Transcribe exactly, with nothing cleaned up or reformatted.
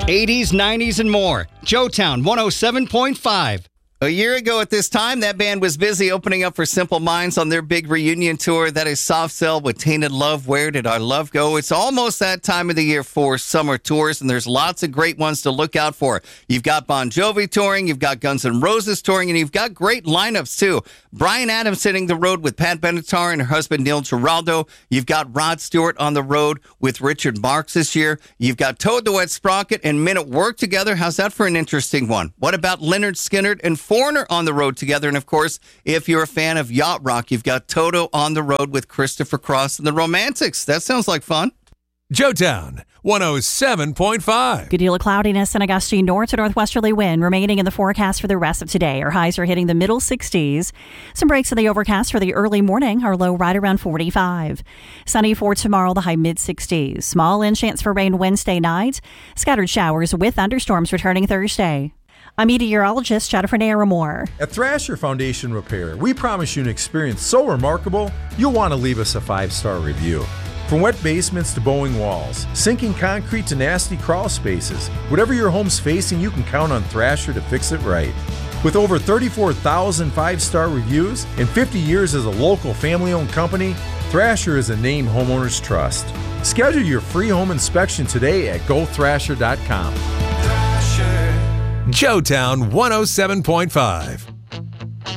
eighties, nineties, and more. Joetown one oh seven point five. A year ago at this time, that band was busy opening up for Simple Minds on their big reunion tour. That is Soft Cell with Tainted Love. Where Did Our Love Go? It's almost that time of the year for summer tours, and there's lots of great ones to look out for. You've got Bon Jovi touring, you've got Guns N' Roses touring, and you've got great lineups, too. Bryan Adams hitting the road with Pat Benatar and her husband Neil Giraldo. You've got Rod Stewart on the road with Richard Marx this year. You've got Toad the Wet Sprocket and Men at Work together. How's that for an interesting one? What about Lynyrd Skynyrd and Foreigner on the road together? And, of course, if you're a fan of yacht rock, you've got Toto on the road with Christopher Cross and the Romantics. That sounds like fun. Joetown one oh seven point five. Good deal of cloudiness and a gusty north to northwesterly wind remaining in the forecast for the rest of today. Our highs are hitting the middle sixties. Some breaks in the overcast for the early morning. Our low right around forty-five. Sunny for tomorrow, the high mid sixties. Small in chance for rain Wednesday night. Scattered showers with thunderstorms returning Thursday. I'm meteorologist Jennifer Naramore. At Thrasher Foundation Repair, we promise you an experience so remarkable, you'll want to leave us a five-star review. From wet basements to bowing walls, sinking concrete to nasty crawl spaces, whatever your home's facing, you can count on Thrasher to fix it right. With over thirty-four thousand five-star reviews and fifty years as a local family-owned company, Thrasher is a name homeowners trust. Schedule your free home inspection today at go thrasher dot com. Joetown one oh seven point five.